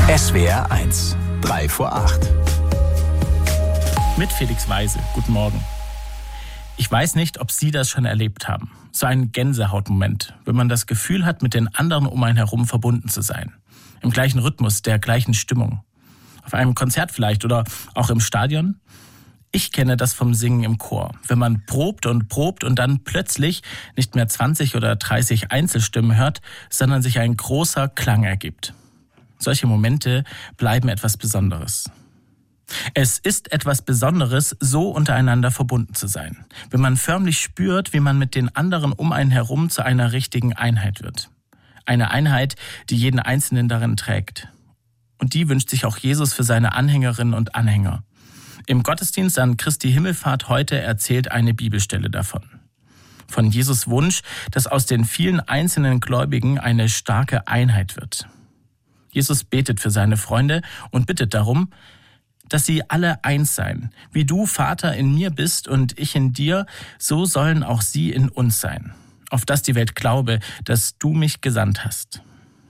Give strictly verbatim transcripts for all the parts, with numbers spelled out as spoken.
S W R eins, drei vor acht. Mit Felix Weise. Guten Morgen. Ich weiß nicht, ob Sie das schon erlebt haben. So ein Gänsehautmoment, wenn man das Gefühl hat, mit den anderen um einen herum verbunden zu sein. Im gleichen Rhythmus, der gleichen Stimmung. Auf einem Konzert vielleicht oder auch im Stadion. Ich kenne das vom Singen im Chor. Wenn man probt und probt und dann plötzlich nicht mehr zwanzig oder dreißig Einzelstimmen hört, sondern sich ein großer Klang ergibt. Solche Momente bleiben etwas Besonderes. Es ist etwas Besonderes, so untereinander verbunden zu sein. Wenn man förmlich spürt, wie man mit den anderen um einen herum zu einer richtigen Einheit wird. Eine Einheit, die jeden Einzelnen darin trägt. Und die wünscht sich auch Jesus für seine Anhängerinnen und Anhänger. Im Gottesdienst an Christi Himmelfahrt heute erzählt eine Bibelstelle davon. Von Jesus Wunsch, dass aus den vielen einzelnen Gläubigen eine starke Einheit wird. Jesus betet für seine Freunde und bittet darum, dass sie alle eins seien. Wie du, Vater, in mir bist und ich in dir, so sollen auch sie in uns sein. Auf dass die Welt glaube, dass du mich gesandt hast.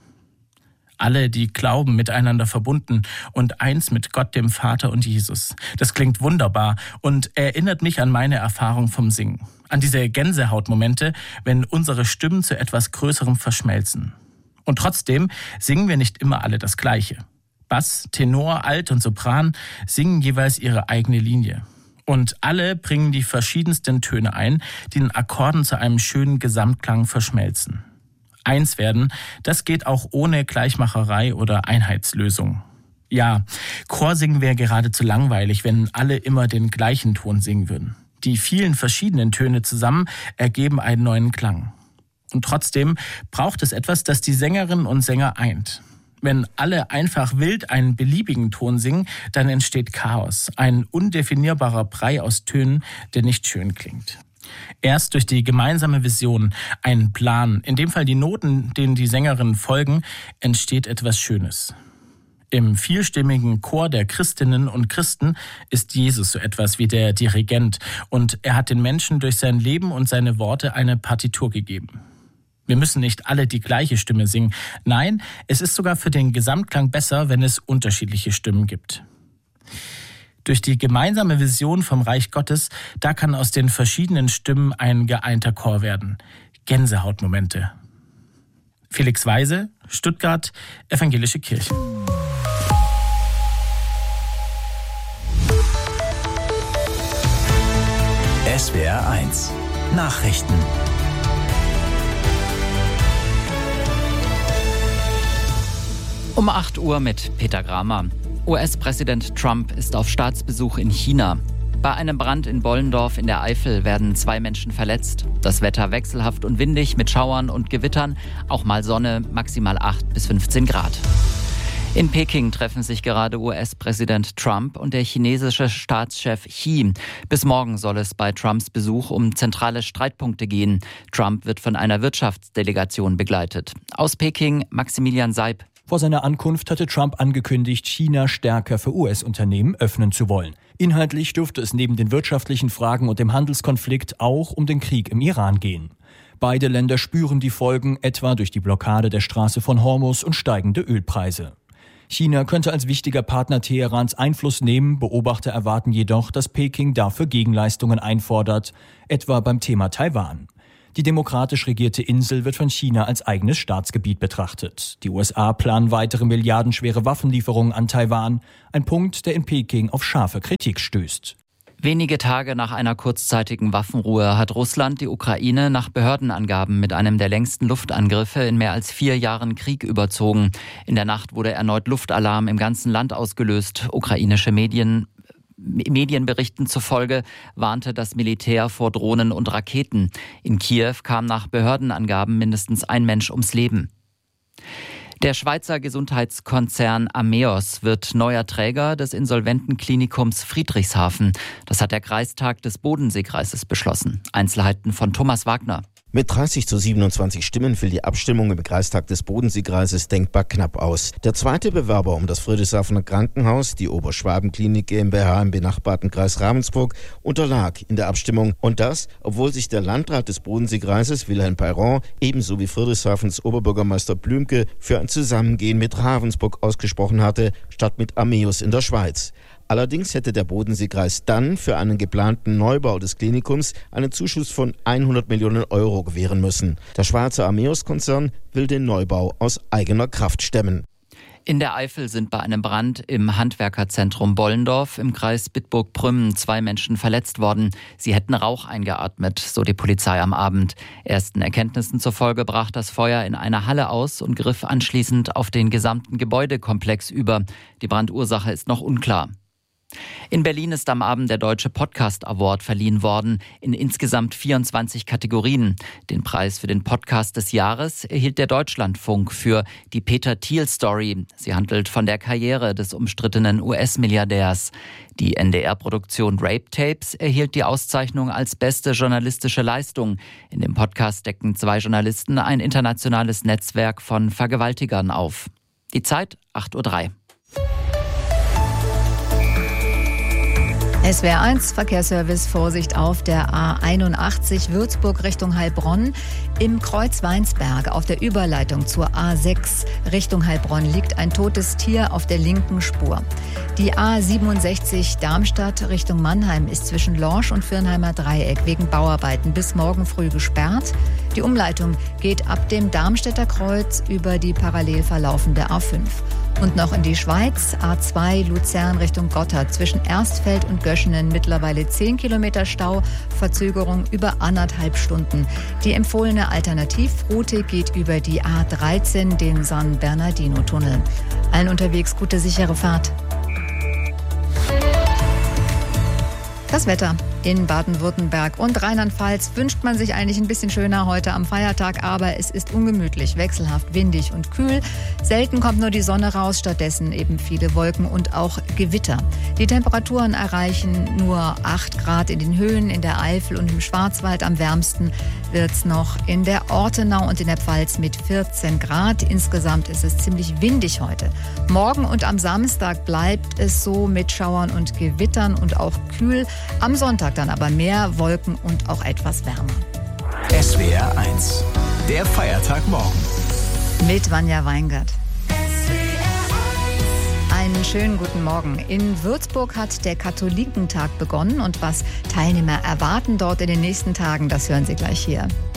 Alle, die glauben, miteinander verbunden und eins mit Gott, dem Vater und Jesus. Das klingt wunderbar und erinnert mich an meine Erfahrung vom Singen. An diese Gänsehautmomente, wenn unsere Stimmen zu etwas Größerem verschmelzen. Und trotzdem singen wir nicht immer alle das Gleiche. Bass, Tenor, Alt und Sopran singen jeweils ihre eigene Linie. Und alle bringen die verschiedensten Töne ein, die in Akkorden zu einem schönen Gesamtklang verschmelzen. Eins werden, das geht auch ohne Gleichmacherei oder Einheitslösung. Ja, Chorsingen wäre geradezu langweilig, wenn alle immer den gleichen Ton singen würden. Die vielen verschiedenen Töne zusammen ergeben einen neuen Klang. Und trotzdem braucht es etwas, das die Sängerinnen und Sänger eint. Wenn alle einfach wild einen beliebigen Ton singen, dann entsteht Chaos, ein undefinierbarer Brei aus Tönen, der nicht schön klingt. Erst durch die gemeinsame Vision, einen Plan, in dem Fall die Noten, denen die Sängerinnen folgen, entsteht etwas Schönes. Im vielstimmigen Chor der Christinnen und Christen ist Jesus so etwas wie der Dirigent und er hat den Menschen durch sein Leben und seine Worte eine Partitur gegeben. Wir müssen nicht alle die gleiche Stimme singen. Nein, es ist sogar für den Gesamtklang besser, wenn es unterschiedliche Stimmen gibt. Durch die gemeinsame Vision vom Reich Gottes, da kann aus den verschiedenen Stimmen ein geeinter Chor werden. Gänsehautmomente. Felix Weise, Stuttgart, Evangelische Kirche. S W R eins, Nachrichten. Um acht Uhr mit Peter Gramer. U S-Präsident Trump ist auf Staatsbesuch in China. Bei einem Brand in Bollendorf in der Eifel werden zwei Menschen verletzt. Das Wetter wechselhaft und windig mit Schauern und Gewittern, auch mal Sonne, maximal acht bis fünfzehn Grad. In Peking treffen sich gerade U S-Präsident Trump und der chinesische Staatschef Xi. Bis morgen soll es bei Trumps Besuch um zentrale Streitpunkte gehen. Trump wird von einer Wirtschaftsdelegation begleitet. Aus Peking Maximilian Seib. Vor seiner Ankunft hatte Trump angekündigt, China stärker für U S-Unternehmen öffnen zu wollen. Inhaltlich dürfte es neben den wirtschaftlichen Fragen und dem Handelskonflikt auch um den Krieg im Iran gehen. Beide Länder spüren die Folgen, etwa durch die Blockade der Straße von Hormuz und steigende Ölpreise. China könnte als wichtiger Partner Teherans Einfluss nehmen, Beobachter erwarten jedoch, dass Peking dafür Gegenleistungen einfordert, etwa beim Thema Taiwan. Die demokratisch regierte Insel wird von China als eigenes Staatsgebiet betrachtet. Die U S A planen weitere milliardenschwere Waffenlieferungen an Taiwan, ein Punkt, der in Peking auf scharfe Kritik stößt. Wenige Tage nach einer kurzzeitigen Waffenruhe hat Russland die Ukraine nach Behördenangaben mit einem der längsten Luftangriffe in mehr als vier Jahren Krieg überzogen. In der Nacht wurde erneut Luftalarm im ganzen Land ausgelöst. Ukrainische Medien Medienberichten zufolge warnte das Militär vor Drohnen und Raketen. In Kiew kam nach Behördenangaben mindestens ein Mensch ums Leben. Der Schweizer Gesundheitskonzern Ameos wird neuer Träger des insolventen Klinikums Friedrichshafen. Das hat der Kreistag des Bodenseekreises beschlossen. Einzelheiten von Thomas Wagner. Mit dreißig zu siebenundzwanzig Stimmen fiel die Abstimmung im Kreistag des Bodenseekreises denkbar knapp aus. Der zweite Bewerber um das Friedrichshafener Krankenhaus, die Oberschwaben-Klinik GmbH im benachbarten Kreis Ravensburg, unterlag in der Abstimmung. Und das, obwohl sich der Landrat des Bodenseekreises, Wilhelm Peyron, ebenso wie Friedrichshafens Oberbürgermeister Blümke für ein Zusammengehen mit Ravensburg ausgesprochen hatte, statt mit Ameus in der Schweiz. Allerdings hätte der Bodenseekreis dann für einen geplanten Neubau des Klinikums einen Zuschuss von hundert Millionen Euro gewähren müssen. Der Schweizer Ameos-Konzern will den Neubau aus eigener Kraft stemmen. In der Eifel sind bei einem Brand im Handwerkerzentrum Bollendorf im Kreis Bitburg-Prümmen zwei Menschen verletzt worden. Sie hätten Rauch eingeatmet, so die Polizei am Abend. Ersten Erkenntnissen zufolge brach das Feuer in einer Halle aus und griff anschließend auf den gesamten Gebäudekomplex über. Die Brandursache ist noch unklar. In Berlin ist am Abend der Deutsche Podcast Award verliehen worden, in insgesamt vierundzwanzig Kategorien. Den Preis für den Podcast des Jahres erhielt der Deutschlandfunk für die Peter Thiel Story. Sie handelt von der Karriere des umstrittenen U S-Milliardärs. Die N D R-Produktion Rape Tapes erhielt die Auszeichnung als beste journalistische Leistung. In dem Podcast decken zwei Journalisten ein internationales Netzwerk von Vergewaltigern auf. Die Zeit acht Uhr drei. S W R eins Verkehrsservice, Vorsicht auf der A einundachtzig Würzburg Richtung Heilbronn. Im Kreuz Weinsberg auf der Überleitung zur A sechs Richtung Heilbronn liegt ein totes Tier auf der linken Spur. Die A siebenundsechzig Darmstadt Richtung Mannheim ist zwischen Lorsch und Viernheimer Dreieck wegen Bauarbeiten bis morgen früh gesperrt. Die Umleitung geht ab dem Darmstädter Kreuz über die parallel verlaufende A fünf. Und noch in die Schweiz, A zwei Luzern Richtung Gotthard, zwischen Erstfeld und Göschenen mittlerweile zehn Kilometer Stau, Verzögerung über anderthalb Stunden. Die empfohlene Alternativroute geht über die A dreizehn, den San Bernardino-Tunnel. Allen unterwegs gute, sichere Fahrt. Das Wetter in Baden-Württemberg und Rheinland-Pfalz wünscht man sich eigentlich ein bisschen schöner heute am Feiertag, aber es ist ungemütlich, wechselhaft, windig und kühl. Selten kommt nur die Sonne raus, stattdessen eben viele Wolken und auch Gewitter. Die Temperaturen erreichen nur acht Grad in den Höhen, in der Eifel und im Schwarzwald. Am wärmsten wird es noch in der Ortenau und in der Pfalz mit vierzehn Grad. Insgesamt ist es ziemlich windig heute. Morgen und am Samstag bleibt es so mit Schauern und Gewittern und auch kühl. Am Sonntag dann aber mehr Wolken und auch etwas wärmer. S W R eins, der Feiertag morgen. Mit Vanja Weingart. Einen schönen guten Morgen. In Würzburg hat der Katholikentag begonnen und was Teilnehmer erwarten dort in den nächsten Tagen, das hören Sie gleich hier.